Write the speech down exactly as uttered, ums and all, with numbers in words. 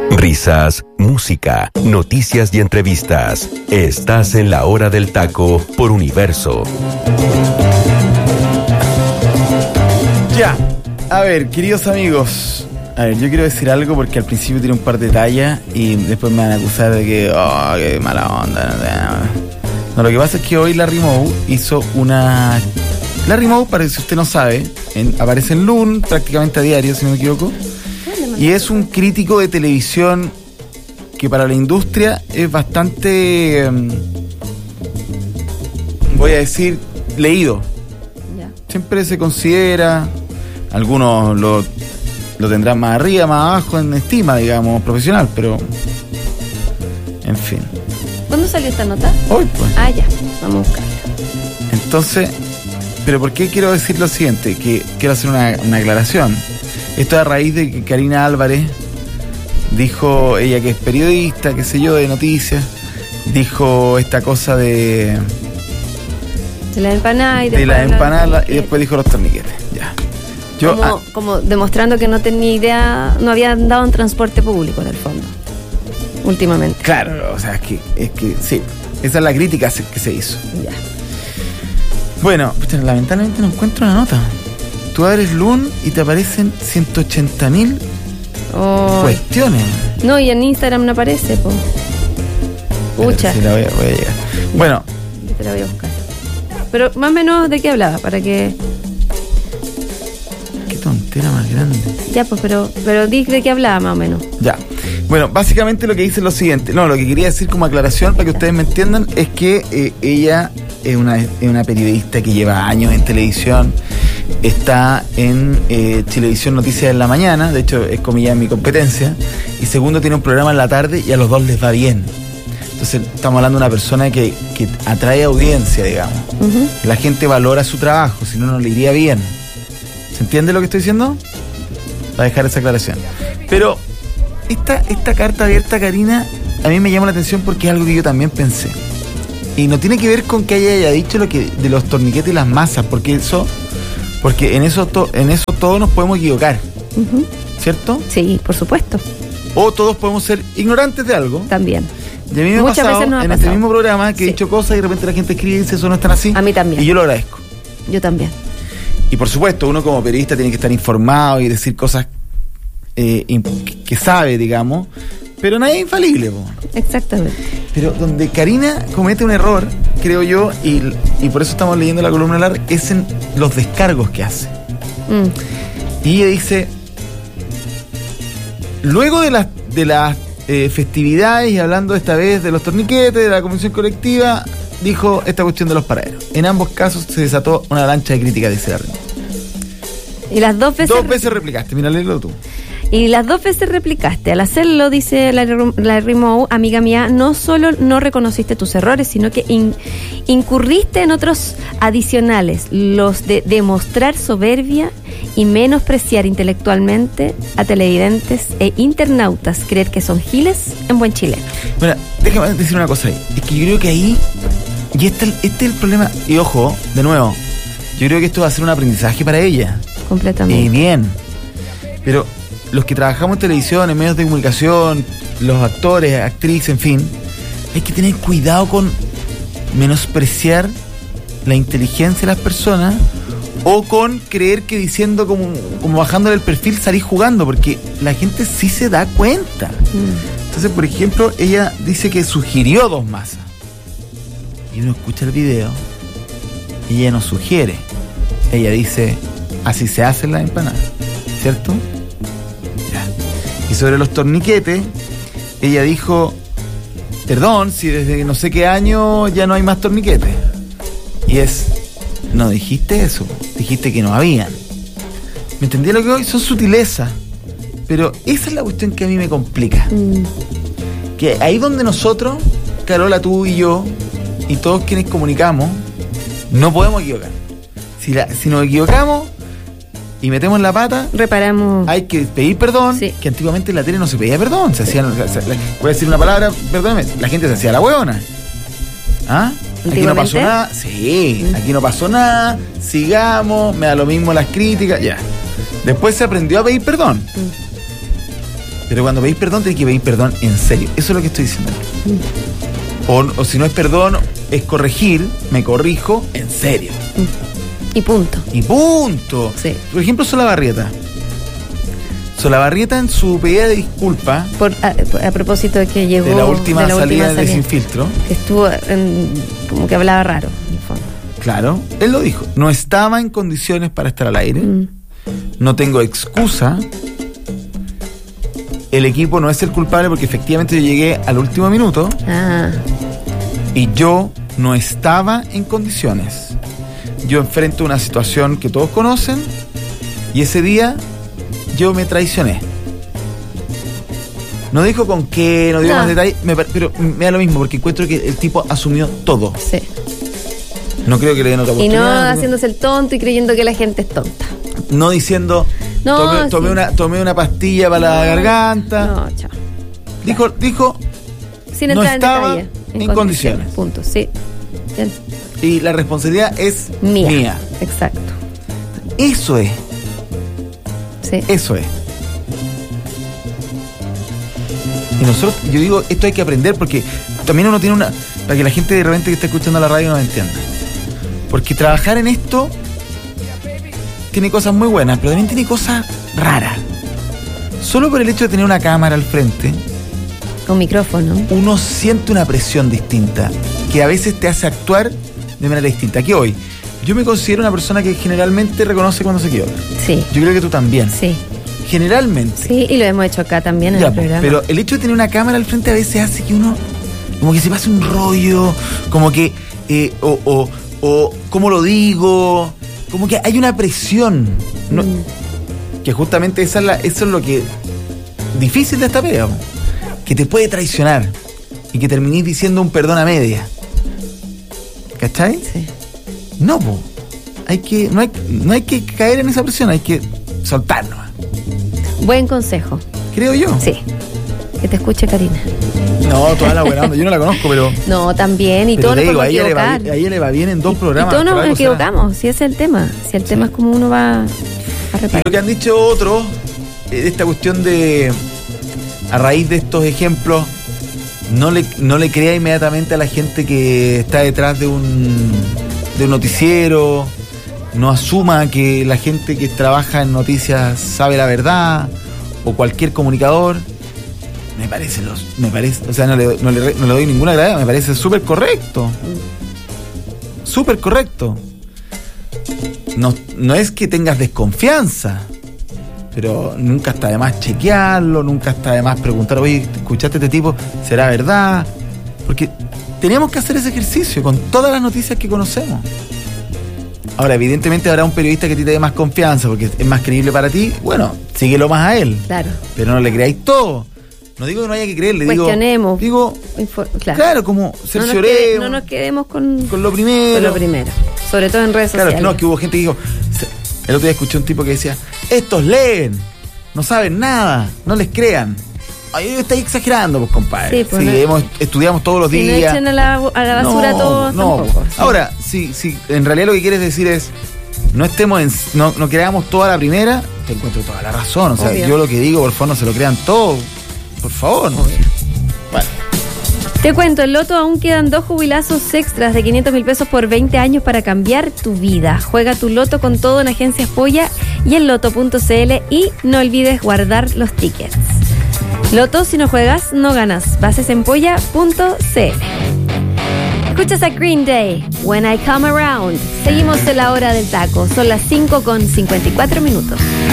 Risas, música, noticias y entrevistas. Estás en La Hora del Taco por Universo. Ya, a ver, queridos amigos. A ver, yo quiero decir algo porque al principio tiré un par de tallas y después me van a acusar de que, oh, qué mala onda. No, lo que pasa es que hoy Larry Moe hizo una... Larry Moe, para que si usted no sabe, en, aparece en Loon prácticamente a diario, si no me equivoco. Y es un crítico de televisión que para la industria es bastante, eh, voy a decir, leído. Yeah. Siempre se considera, algunos lo, lo tendrán más arriba, más abajo en estima, digamos, profesional, pero en fin. ¿Cuándo salió esta nota? Hoy, pues. Ah, ya, vamos a buscarla. Entonces, pero ¿por qué quiero decir lo siguiente? Que quiero hacer una, una aclaración. Esto a raíz de que Karina Álvarez dijo, ella que es periodista, qué sé yo, de noticias, dijo esta cosa de... De la empanada y de la empanada y después dijo los torniquetes. Ya. Yo, como, ah, como demostrando que no tenía idea, no había andado en transporte público en el fondo, últimamente. Claro, o sea, es que, es que sí, esa es la crítica que se hizo. Ya. Bueno, pues, lamentablemente no encuentro una nota. Tú abres Loon y te aparecen ciento ochenta mil oh. cuestiones. No, y en Instagram no aparece, po. Pucha. Sí, la voy a, voy a llegar. Bueno. Yo te la voy a buscar. Pero más o menos de qué hablaba, para que... Qué tontera más grande. Ya, pues, pero, pero di de qué hablaba más o menos. Ya. Bueno, básicamente lo que dice es lo siguiente. No, lo que quería decir como aclaración, para que ustedes me entiendan, es que eh, ella es una, es una periodista que lleva años en televisión. Está en eh, Chilevisión Noticias en la mañana, de hecho es comillas en mi competencia, y segundo tiene un programa en la tarde y a los dos les va bien. Entonces estamos hablando de una persona que, que atrae audiencia, digamos. Uh-huh. La gente valora su trabajo, si no, no le iría bien. ¿Se entiende lo que estoy diciendo? Para dejar esa aclaración. Pero esta, esta carta abierta, Karina, a mí me llama la atención porque es algo que yo también pensé. Y no tiene que ver con que ella haya dicho lo que de los torniquetes y las masas, porque eso... Porque en eso, to, en eso todos nos podemos equivocar, uh-huh. ¿cierto? Sí, por supuesto. O todos podemos ser ignorantes de algo. También. Y a mí me ha Muchas pasado veces nos ha en pasado. este mismo programa que sí. He dicho cosas y de repente la gente escribe y dice eso no es tan así. A mí también. Y yo lo agradezco. Yo también. Y por supuesto, uno como periodista tiene que estar informado y decir cosas eh, que sabe, digamos. Pero nadie es infalible, po. Exactamente. Pero donde Karina comete un error, creo yo, y, y por eso estamos leyendo la columna larga, es en los descargos que hace. Mm. Y ella dice, luego de las de las eh, festividades, y hablando esta vez de los torniquetes, de la convención colectiva, dijo esta cuestión de los paraderos. En ambos casos se desató una avalancha de críticas, dice Larry. Y las dos veces... Dos veces replicaste, mira, léelo tú. Y las dos veces replicaste. Al hacerlo, dice Larry Moe, amiga mía, no solo no reconociste tus errores, sino que in, incurriste en otros adicionales, los de demostrar soberbia y menospreciar intelectualmente a televidentes e internautas, creer que son giles en buen chileno. Bueno, déjame decir una cosa ahí. Es que yo creo que ahí, y este, este es el problema, y ojo, de nuevo, yo creo que esto va a ser un aprendizaje para ella. Completamente. Y bien, pero... Los que trabajamos en televisión, en medios de comunicación, los actores, actrices, en fin, hay que tener cuidado con menospreciar la inteligencia de las personas o con creer que diciendo como, como bajándole el perfil salís jugando, porque la gente sí se da cuenta. Mm. Entonces, por ejemplo, ella dice que sugirió dos masas. Y uno escucha el video y ella nos sugiere. Ella dice, así se hacen las empanadas, ¿cierto? Y sobre los torniquetes, ella dijo, perdón, si desde no sé qué año ya no hay más torniquetes. Y es, no dijiste eso, dijiste que no habían. ¿Me entendí lo que hoy? Son sutilezas. Pero esa es la cuestión que a mí me complica. Mm. Que ahí donde nosotros, Carola, tú y yo, y todos quienes comunicamos, no podemos equivocar. Si, la, si nos equivocamos... y metemos la pata, reparamos. Hay que pedir perdón, sí. Que antiguamente en la tele no se pedía perdón, se hacían, se, se, voy a decir una palabra, perdóname, la gente se hacía la hueona. ¿Ah? Aquí no pasó nada, sí, mm. aquí no pasó nada, sigamos, me da lo mismo las críticas, ya. Después se aprendió a pedir perdón. Mm. Pero cuando pedís perdón, tenés que pedir perdón en serio. Eso es lo que estoy diciendo. Mm. O, o si no es perdón, es corregir, me corrijo en serio. Mm. Y punto. Y punto. Sí. Por ejemplo, Solabarrieta. Solabarrieta en su pedida de disculpa Por, a, a propósito de que llegó de la última de la salida última de salida, Sin Filtro, que estuvo en, como que hablaba raro en el fondo. claro, él lo dijo, no estaba en condiciones para estar al aire, Mm. no tengo excusa, el equipo no es el culpable porque efectivamente yo llegué al último minuto Ah, y yo no estaba en condiciones. Yo enfrento una situación que todos conocen y ese día yo me traicioné. No dijo con qué, no dio No. más detalles, me pa- pero me da lo mismo porque encuentro que el tipo asumió todo. sí. No creo que le den otra Y no oportunidad. haciéndose el tonto y creyendo que la gente es tonta. No diciendo, No, tomé, tomé sí. una, tomé una pastilla para la garganta. No, chao. Dijo, dijo, Sin no entrar estaba en detalle. en condiciones. Punto, sí. Bien. y la responsabilidad es Mía. mía. Exacto. Eso es, Sí. eso es. Y nosotros, yo digo, esto hay que aprender porque también uno tiene una, para que la gente de repente que está escuchando la radio no me entienda. Porque trabajar en esto tiene cosas muy buenas, pero también tiene cosas raras. Solo por el hecho de tener una cámara al frente, Con micrófono. uno siente una presión distinta, que a veces te hace actuar de manera distinta. Que hoy, yo me considero una persona que generalmente reconoce cuando se equivoca. Sí. Yo creo que tú también. Sí. Generalmente. Sí, y lo hemos hecho acá también en Ya, el programa. pero el hecho de tener una cámara al frente a veces hace que uno como que se pase un rollo, como que eh, o, o, o cómo lo digo, como que hay una presión, ¿no? Mm. Que justamente esa es la, eso es lo que difícil de esta pega, po, que te puede traicionar y que terminís diciendo un perdón a media. ¿Cachai? Sí. No, po. Hay que, no hay, no hay que caer en esa presión, hay que soltarnos, Buen consejo. creo yo. Sí. Que te escuche Karina. No, toda la buena onda, yo no la conozco, pero No, también. Y Pero todos te nos digo, a podemos ella, le va, equivocar. a ella le va bien en dos programas. Y todos por nos algo será. equivocamos, si ese es el tema. Si el tema es como uno va a Y reparar. lo que han dicho otros, eh, de esta cuestión de, a raíz de estos ejemplos, no le, no le crea inmediatamente a la gente que está detrás de un, de un noticiero, no asuma que la gente que trabaja en noticias sabe la verdad, o cualquier comunicador. Me parece, los, me parece, o sea, no le, no le, no le doy ninguna gravedad, me parece súper correcto. Súper correcto. No, no es que tengas desconfianza, pero nunca está de más chequearlo, nunca está de más preguntar, oye, ¿escuchaste a este tipo? ¿Será verdad? Porque tenemos que hacer ese ejercicio con todas las noticias que conocemos. Ahora, evidentemente habrá un periodista que a ti te dé más confianza porque es más creíble para ti. Bueno, síguelo más a él. Claro. Pero no le creáis todo. No digo que no haya que creerle, digo... Cuestionemos. Digo, Infor- claro, claro. como No nos, quede- cercioremos no nos quedemos con, con lo primero. con lo primero. Sobre todo en redes Claro, sociales. no, que hubo gente que dijo... se- El otro día escuché un tipo que decía, estos leen, no saben nada, no les crean. Ay, estáis exagerando, pues, compadre. Sí, pues, Sí, no- hemos, estudiamos todos los Si no días. echen a la, a la basura No, todo no. tampoco. Sí. Ahora, si, si en realidad lo que quieres decir es, no estemos en, no, no creamos toda la primera, te encuentro toda la razón. O sea, Obvio. yo lo que digo, por favor, no se lo crean todo. Por favor. Bueno, Te cuento, el Loto aún quedan dos jubilazos extras de quinientos mil pesos por veinte años para cambiar tu vida. Juega tu Loto con todo en Agencias Polla y en loto punto cl y no olvides guardar los tickets. Loto, si no juegas, no ganas. Bases en polla punto cl. Escuchas a Green Day, When I Come Around. Seguimos en la hora del taco. Son las cinco con cincuenta y cuatro minutos.